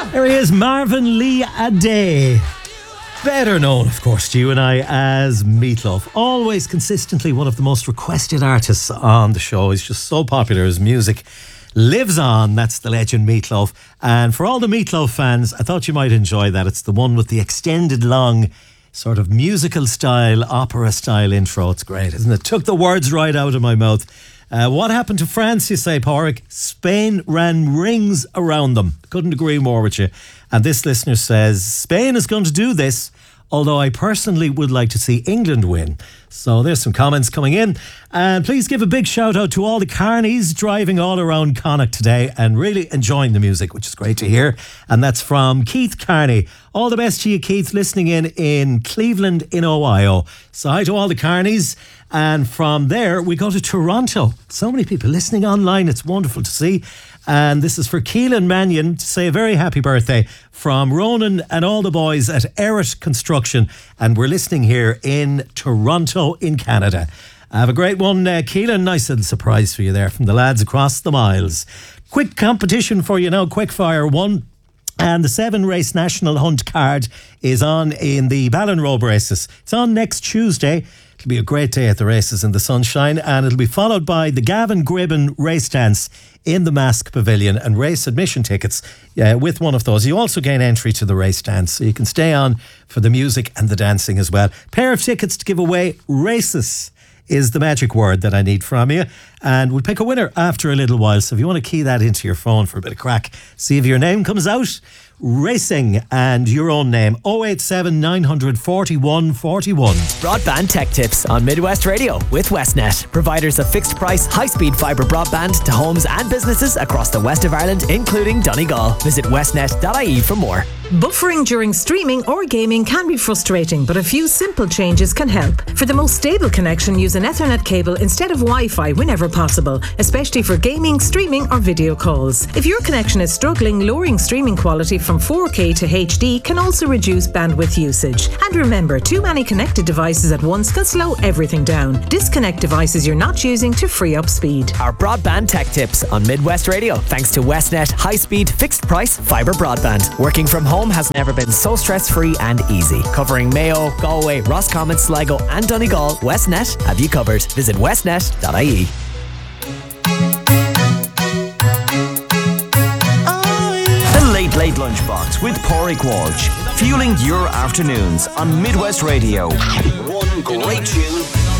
There he is, Marvin Lee Ade. Better known, of course, to you and I as Meatloaf. Always consistently one of the most requested artists on the show. He's just so popular. His music lives on. That's the legend Meatloaf. And for all the Meatloaf fans, I thought you might enjoy that. It's the one with the extended long sort of musical style, opera style intro. It's great, isn't it? Took the words right out of my mouth. What happened to France, you say, Pádraig? Spain ran rings around them. Couldn't agree more with you. And this listener says, Spain is going to do this, although I personally would like to see England win. So there's some comments coming in. And please give a big shout out to all the carnies driving all around Connacht today and really enjoying the music, which is great to hear. And that's from Keith Carney. All the best to you, Keith, listening in Cleveland in Ohio. So hi to all the carnies. And from there, we go to Toronto. So many people listening online. It's wonderful to see. And this is for Keelan Mannion to say a very happy birthday from Ronan and all the boys at Errett Construction. And we're listening here in Toronto in Canada. Have a great one, Keelan. Nice little surprise for you there from the lads across the miles. Quick competition for you now, quick fire one. And the 7 race national hunt card is on in the Ballinrobe races. It's on next Tuesday. It'll be a great day at the races in the sunshine, and it'll be followed by the Gavin Gribben race dance in the Mask Pavilion and race admission tickets with one of those. You also gain entry to the race dance, so you can stay on for the music and the dancing as well. Pair of tickets to give away. Races is the magic word that I need from you, and we'll pick a winner after a little while. So if you want to key that into your phone for a bit of crack, see if your name comes out. Racing and your own name. 087 941 41. Broadband tech tips on Midwest Radio with Westnet, providers of fixed price high-speed fibre broadband to homes and businesses across the west of Ireland, including Donegal. Visit westnet.ie for more. Buffering during streaming or gaming can be frustrating, but a few simple changes can help. For the most stable connection, use an Ethernet cable instead of Wi-Fi whenever possible, especially for gaming, streaming or video calls. If your connection is struggling, lowering streaming quality from 4K to HD can also reduce bandwidth usage. And remember, too many connected devices at once can slow everything down. Disconnect devices you're not using to free up speed. Our broadband tech tips on Midwest Radio, thanks to Westnet high-speed fixed price fibre broadband. Working from home has never been so stress-free and easy. Covering Mayo, Galway, Roscommon, Sligo and Donegal, Westnet have you covered. Visit westnet.ie. Late Lunchbox with Pádraig Walsh, fueling your afternoons on Midwest Radio. One great tune